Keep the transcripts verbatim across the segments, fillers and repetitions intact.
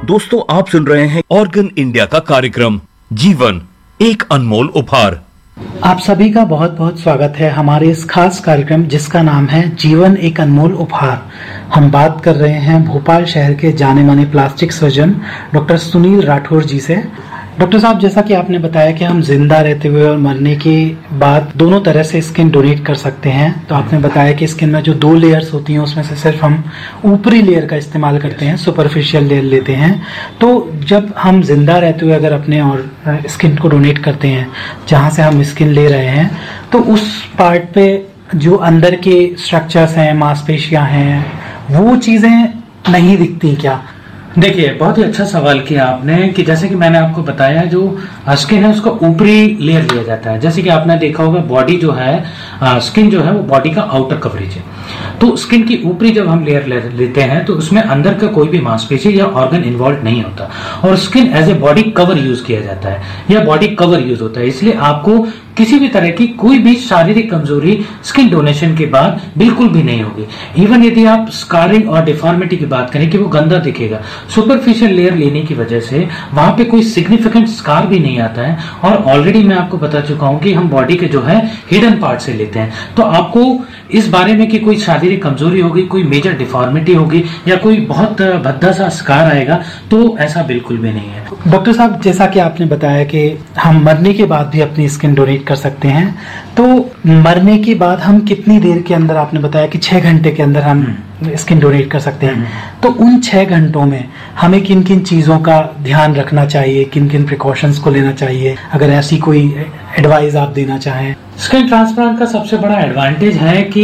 दोस्तों, आप सुन रहे हैं ऑर्गन इंडिया का कार्यक्रम जीवन एक अनमोल उपहार। आप सभी का बहुत बहुत स्वागत है हमारे इस खास कार्यक्रम जिसका नाम है जीवन एक अनमोल उपहार। हम बात कर रहे हैं भोपाल शहर के जाने माने plastic surgeon doctor Sunil Rathore जी से। डॉक्टर साहब, जैसा कि आपने बताया कि हम जिंदा रहते हुए और मरने के बाद दोनों तरह से स्किन डोनेट कर सकते हैं, तो आपने बताया कि स्किन में जो दो लेयर्स होती हैं उसमें से सिर्फ हम ऊपरी लेयर का इस्तेमाल करते हैं, सुपरफिशियल लेयर लेते हैं। तो जब हम जिंदा रहते हुए अगर अपने और स्किन को डोनेट करते हैं जहाँ से हम स्किन ले रहे हैं, तो उस पार्ट पे जो अंदर के स्ट्रक्चर्स हैं, मांसपेशियां हैं, वो चीजें नहीं दिखती क्या? देखिए, बहुत ही अच्छा सवाल किया आपने कि जैसे कि मैंने आपको बताया, जो स्किन है उसका ऊपरी लेयर लिया जाता है। जैसे कि आपने देखा होगा, बॉडी जो है, स्किन जो है वो बॉडी का आउटर कवरेज है। तो स्किन की ऊपरी जब हम लेयर ले, लेते हैं तो उसमें अंदर का कोई भी मांसपेशी या ऑर्गन इन्वॉल्व नहीं होता और skin as a body cover use किया जाता है या बॉडी कवर यूज होता है। इसलिए आपको किसी भी तरह की कोई भी शारीरिक कमजोरी स्किन डोनेशन के बाद बिल्कुल भी नहीं होगी। इवन यदि आप स्कारिंग और डिफॉर्मिटी की बात करें कि वो गंदा दिखेगा, सुपरफिशियल लेयर लेने की वजह से वहां पे कोई सिग्निफिकेंट स्कार भी नहीं आता है। और ऑलरेडी मैं आपको बता चुका हूं कि हम बॉडी के जो है हिडन पार्ट से लेते हैं। तो आपको इस बारे में कि कोई शारीरिक कमजोरी होगी, कोई मेजर डिफॉर्मिटी होगी या कोई बहुत भद्दा सा स्कार आएगा, तो ऐसा बिल्कुल भी नहीं है। डॉक्टर साहब, जैसा कि आपने बताया कि हम मरने के बाद भी अपनी स्किन डोनेट कर सकते हैं, तो मरने के बाद हम कितनी देर के अंदर, आपने बताया कि छह घंटे के अंदर हम स्किन डोनेट कर सकते हैं, तो उन छह घंटों में हमें किन किन चीजों का ध्यान रखना चाहिए, किन किन प्रिकॉशंस को लेना चाहिए, अगर ऐसी कोई एडवाइस आप देना चाहें? स्किन ट्रांसप्लांट का सबसे बड़ा एडवांटेज है कि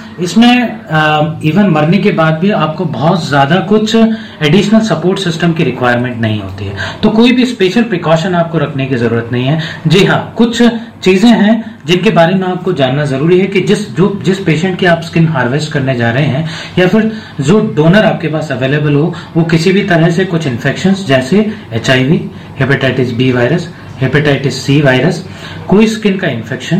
इसमें इवन मरने के बाद भी आपको बहुत ज्यादा कुछ एडिशनल सपोर्ट सिस्टम की रिक्वायरमेंट नहीं होती है, तो कोई भी स्पेशल प्रिकॉशन आपको रखने की जरूरत नहीं है। जी हाँ, कुछ चीजें हैं जिनके बारे में आपको जानना जरूरी है कि जिस जो जिस पेशेंट की आप स्किन हार्वेस्ट करने जा रहे हैं या फिर जो डोनर आपके पास अवेलेबल हो, वो किसी भी तरह से कुछ इन्फेक्शंस जैसे HIV, hepatitis B virus, hepatitis C virus, कोई स्किन का इन्फेक्शन,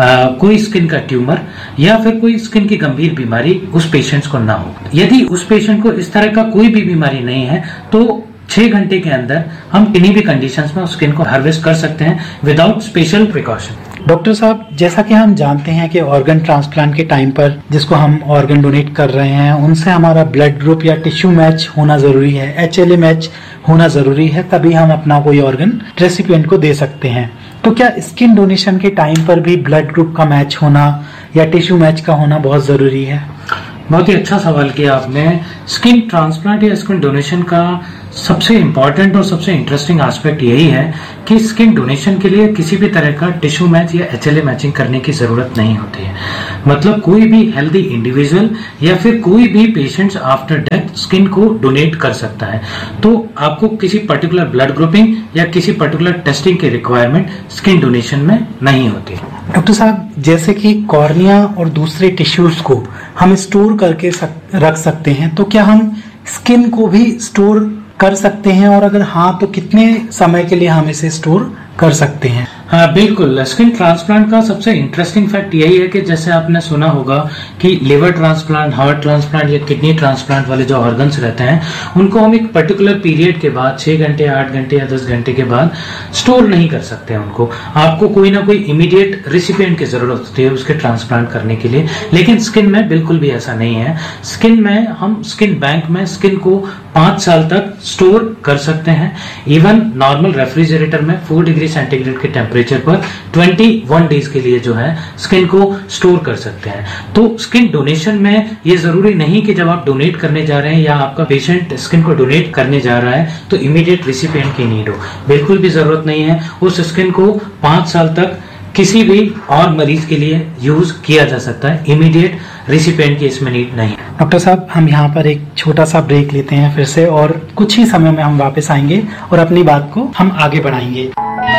कोई स्किन का ट्यूमर या फिर कोई स्किन की गंभीर बीमारी उस पेशेंट्स को ना हो। यदि उस पेशेंट को इस तरह का कोई भी बीमारी नहीं है तो छह घंटे के अंदर हम किन्हीं भी कंडीशंस में स्किन को हार्वेस्ट कर सकते हैं विदाउट स्पेशल प्रिकॉशन। डॉक्टर साहब, जैसा कि हम जानते हैं कि ऑर्गन ट्रांसप्लांट के टाइम पर जिसको हम ऑर्गन डोनेट कर रहे हैं उनसे हमारा ब्लड ग्रुप या टिश्यू मैच होना जरूरी है, एचएलए मैच होना जरूरी है, तभी हम अपना कोई ऑर्गन रेसिपिएंट को दे सकते हैं। तो क्या स्किन डोनेशन के टाइम पर भी ब्लड ग्रुप का मैच होना या टिश्यू मैच का होना बहुत जरूरी है? बहुत ही अच्छा सवाल किया आपने। स्किन ट्रांसप्लांट या स्किन डोनेशन का सबसे इंपॉर्टेंट और सबसे इंटरेस्टिंग एस्पेक्ट यही है कि स्किन डोनेशन के लिए किसी भी तरह का टिश्यू मैच या एचएलए मैचिंग करने की जरूरत नहीं होती है। मतलब कोई भी हेल्दी इंडिविजुअल या फिर कोई भी पेशेंट्स आफ्टर डेथ स्किन को डोनेट कर सकता है। तो आपको किसी पर्टिकुलर ब्लड ग्रुपिंग या किसी पर्टिकुलर टेस्टिंग की रिक्वायरमेंट स्किन डोनेशन में नहीं होती। डॉक्टर साहब, जैसे कि कॉर्निया और दूसरे टिश्यूज को हम स्टोर करके सक, रख सकते हैं, तो क्या हम स्किन को भी स्टोर कर सकते हैं, और अगर हाँ तो कितने समय के लिए हम इसे स्टोर कर सकते हैं? हाँ बिल्कुल, स्किन ट्रांसप्लांट का सबसे इंटरेस्टिंग फैक्ट यही है कि जैसे आपने सुना होगा कि लिवर ट्रांसप्लांट, हार्ट ट्रांसप्लांट या किडनी ट्रांसप्लांट वाले जो ऑर्गन्स रहते हैं उनको हम एक पर्टिकुलर पीरियड के बाद छह घंटे, आठ घंटे या दस घंटे के बाद स्टोर नहीं कर सकते हैं उनको। आपको कोई ना कोई इमीडिएट रिसिपिएंट की जरूरत होती है उसके ट्रांसप्लांट करने के लिए, लेकिन स्किन में बिल्कुल भी ऐसा नहीं है। स्किन में हम स्किन बैंक में स्किन को पांच साल तक स्टोर कर सकते हैं। इवन नॉर्मल रेफ्रिजरेटर में फोर डिग्री सेंटीग्रेड के टेम्परेचर पर इक्कीस डेज के लिए जो है स्किन को स्टोर कर सकते हैं। तो स्किन डोनेशन में ये जरूरी नहीं कि जब आप डोनेट करने जा रहे हैं या आपका पेशेंट स्किन को डोनेट करने जा रहा है तो इमीडिएट रिसिपिएंट की नीड हो, बिल्कुल भी जरूरत नहीं है। उस स्किन को पांच साल तक किसी भी और मरीज के लिए यूज किया जा सकता है, इमीडिएट रिसिपिएंट की इसमें नीड नहीं है। डॉक्टर साहब, हम यहाँ पर एक छोटा सा ब्रेक लेते हैं फिर से, और कुछ ही समय में हम वापस आएंगे और अपनी बात को हम आगे बढ़ाएंगे।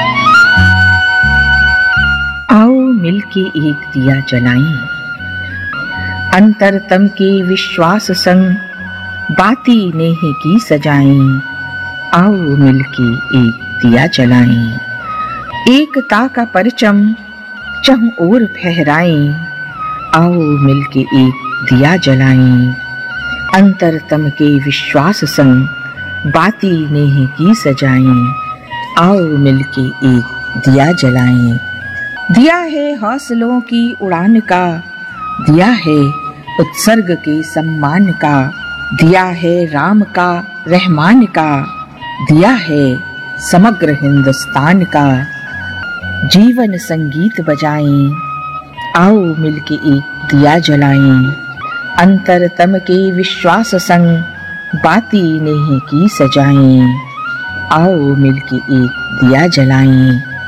आओ मिलके एक दिया जलाएं, अंतरतम के विश्वास संग बाती नेह की सजाएं। आओ मिलके एक दिया जलाएं, एकता का परचम चम ओर फहराएं। आओ मिलके एक दिया जलाएं, अंतरतम के विश्वास संग बाती नेह की सजाएं, आओ मिलके एक दिया जलाएं। दिया है हौसलों की उड़ान का, दिया है उत्सर्ग के सम्मान का, दिया है राम का रहमान का, दिया है समग्र हिंदुस्तान का। जीवन संगीत बजाएं, आओ मिलके एक दिया जलाएं। अंतरतम के विश्वास संग, बाती नेह की सजाएं, आओ मिलके एक दिया जलाएं।